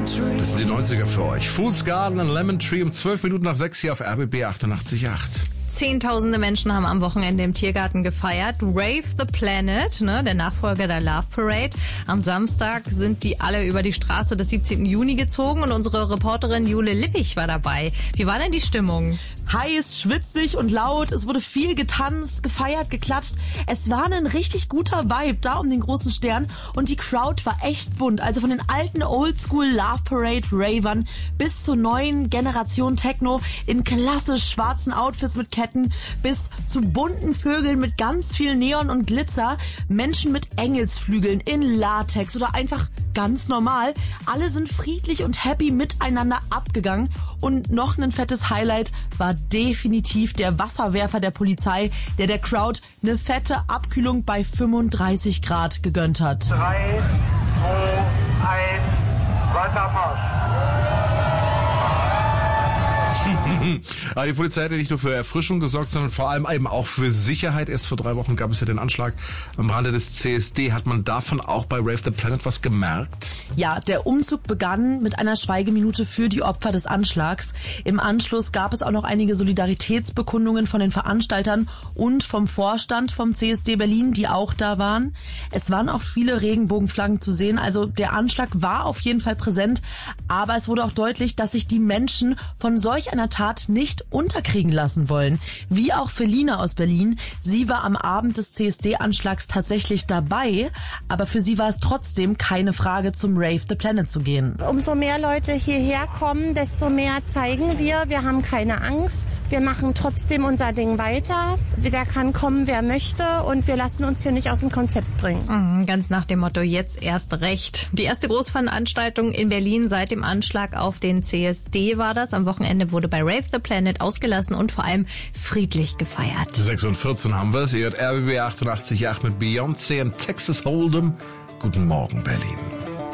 Das sind die 90er für euch. Fool's Garden und Lemon Tree um 12 Minuten nach 6 hier auf RBB 88.8. Zehntausende Menschen haben am Wochenende im Tiergarten gefeiert. Rave the Planet, der Nachfolger der Love Parade. Am Samstag sind die alle über die Straße des 17. Juni gezogen und unsere Reporterin Jule Lippich war dabei. Wie war denn die Stimmung? Heiß, schwitzig und laut. Es wurde viel getanzt, gefeiert, geklatscht. Es war ein richtig guter Vibe da um den großen Stern und die Crowd war echt bunt. Also von den alten Oldschool Love Parade Ravern bis zur neuen Generation Techno in klassisch schwarzen Outfits mit Ketten bis zu bunten Vögeln mit ganz viel Neon und Glitzer, Menschen mit Engelsflügeln in Latex oder einfach ganz normal. Alle sind friedlich und happy miteinander abgegangen und noch ein fettes Highlight war definitiv der Wasserwerfer der Polizei, der Crowd eine fette Abkühlung bei 35 Grad gegönnt hat. 3, 2, 1, Wassermarsch. Aber die Polizei hat ja nicht nur für Erfrischung gesorgt, sondern vor allem eben auch für Sicherheit. Erst vor 3 Wochen gab es ja den Anschlag am Rande des CSD. Hat man davon auch bei Rave the Planet was gemerkt? Ja, der Umzug begann mit einer Schweigeminute für die Opfer des Anschlags. Im Anschluss gab es auch noch einige Solidaritätsbekundungen von den Veranstaltern und vom Vorstand vom CSD Berlin, die auch da waren. Es waren auch viele Regenbogenflaggen zu sehen. Also der Anschlag war auf jeden Fall präsent. Aber es wurde auch deutlich, dass sich die Menschen von solch einer Tat nicht unterkriegen lassen wollen. Wie auch Felina aus Berlin. Sie war am Abend des CSD-Anschlags tatsächlich dabei, aber für sie war es trotzdem keine Frage, zum Rave the Planet zu gehen. Umso mehr Leute hierher kommen, desto mehr zeigen wir. Wir haben keine Angst. Wir machen trotzdem unser Ding weiter. Da kann kommen, wer möchte und wir lassen uns hier nicht aus dem Konzept bringen. Ganz nach dem Motto, jetzt erst recht. Die erste Großveranstaltung in Berlin seit dem Anschlag auf den CSD war das. Am Wochenende wurde bei Rave the Planet ausgelassen und vor allem friedlich gefeiert. 6:14 haben wir es. Ihr hört RBB 88.8 mit Beyoncé und Texas Hold'em. Guten Morgen, Berlin.